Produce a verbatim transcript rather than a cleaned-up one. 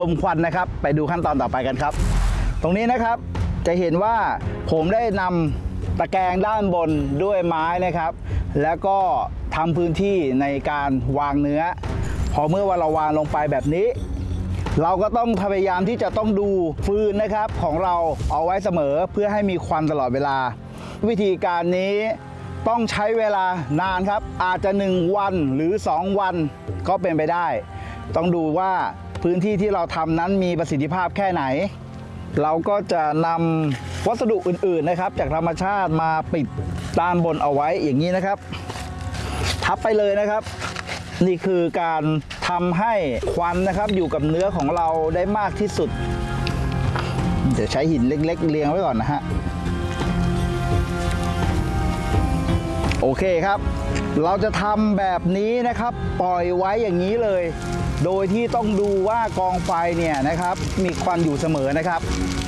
ลมควันนะครับไปดูขั้นตอนต่อไปกันครับตรงนี้นะครับจะเห็นว่าผมได้นำตะแกรงด้านบนด้วยไม้นะครับแล้วก็ทำพื้นที่ในการวางเนื้อพอเมื่อวันเราวางลงไปแบบนี้เราก็ต้องพยายามที่จะต้องดูฟืนนะครับของเราเอาไว้เสมอเพื่อให้มีควันตลอดเวลาวิธีการนี้ต้องใช้เวลานานครับอาจจะหนึ่งวันหรือสองวันก็เป็นไปได้ต้องดูว่าพื้นที่ที่เราทำนั้นมีประสิทธิภาพแค่ไหนเราก็จะนำวัสดุอื่นๆนะครับจากธรรมชาติมาปิดด้านบนเอาไว้อย่างนี้นะครับทับไปเลยนะครับนี่คือการทำให้ควันนะครับอยู่กับเนื้อของเราได้มากที่สุดเดี๋ยวใช้หินเล็กๆเรียงไว้ก่อนนะฮะโอเคครับเราจะทำแบบนี้นะครับปล่อยไว้อย่างนี้เลยโดยที่ต้องดูว่ากองไฟเนี่ยนะครับมีควันอยู่เสมอนะครับ